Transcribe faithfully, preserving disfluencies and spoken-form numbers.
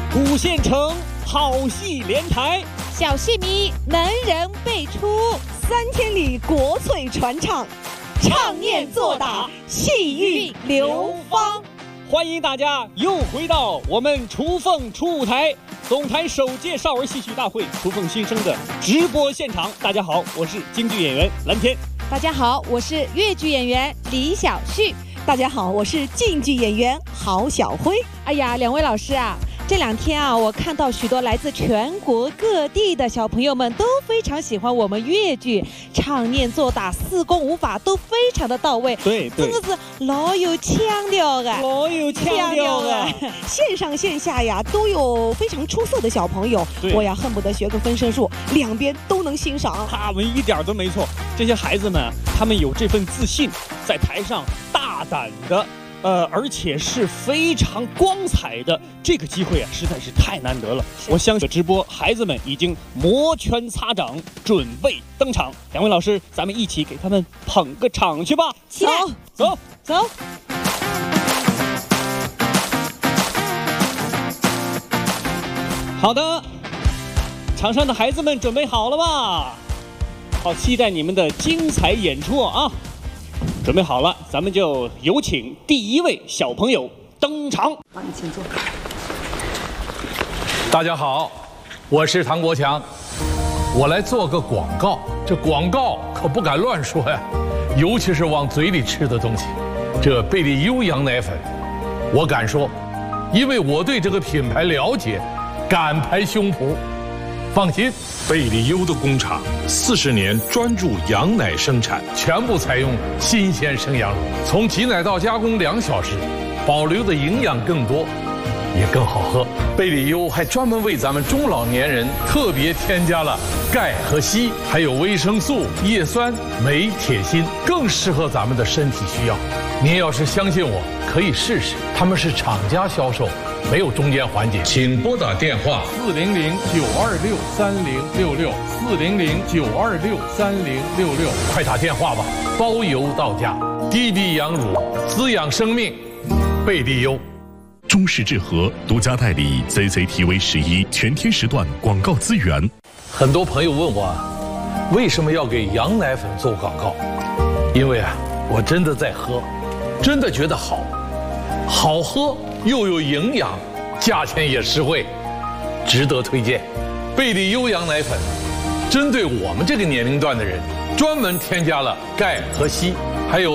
古县城好戏连台， 小戏迷能人辈出， 三千里国粹传唱，唱念做打，戏韵流芳。 欢迎大家又回到我们雏凤初舞台总台首届少儿戏曲大会雏凤新生的直播现场。大家好，我是京剧演员蓝天。 大家好，我是越剧演员李晓旭。 大家好，我是晋剧演员郝晓辉。 哎呀，两位老师啊，这两天啊，我看到许多来自全国各地的小朋友们都非常喜欢我们越剧，唱念做打四功五法都非常的到位， 对对， 真的是老有腔调的， 老有腔调的。 线上线下呀都有非常出色的小朋友，我呀恨不得学个分身术，两边都能欣赏。 他们一点都没错，这些孩子们，他们有这份自信，在台上大胆的。呃，而且是非常光彩的，这个机会啊，实在是太难得了。我相信直播孩子们已经摩拳擦掌，准备登场。两位老师，咱们一起给他们捧个场去吧！ 起来， 走走。 好的，场上的孩子们准备好了吗？好期待你们的精彩演出啊！准备好了，咱们就有请第一位小朋友登场。 帮你请坐。 大家好，我是唐国强，我来做个广告。这广告可不敢乱说呀，尤其是往嘴里吃的东西。这贝利优羊奶粉，我敢说，因为我对这个品牌了解，敢拍胸脯。放心， 贝利优的工厂四十年专注羊奶生产， 全部采用新鲜生羊乳，从挤奶到加工两小时，保留的营养更多，也更好喝。贝利优还专门为咱们中老年人特别添加了钙和硒，还有维生素、叶酸、镁、铁、锌，更适合咱们的身体需要。您要是相信我，可以试试。他们是厂家销售，没有中间环节。 请拨打电话四零零九二六三零六六四零零九二六三零六六，快打电话吧，包邮到家。低比羊乳，滋养生命，贝利优。 中式智和独家代理 C C T V 十一全天时段广告资源。 很多朋友问我，为什么要给羊奶粉做广告？因为啊，我真的在喝，真的觉得好，好喝又有营养，价钱也实惠，值得推荐。贝利优羊奶粉，针对我们这个年龄段的人，专门添加了钙和硒，还有